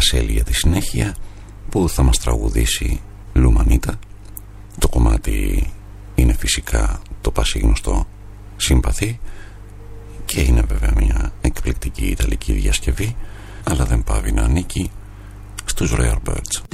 Ρασέλ για τη συνέχεια, που θα μας τραγουδήσει Λουμανίτα. Το κομμάτι είναι φυσικά το πασίγνωστο Συμπαθή και είναι βέβαια μια εκπληκτική ιταλική διασκευή, αλλά δεν πάβει να ανήκει στους Rare Birds.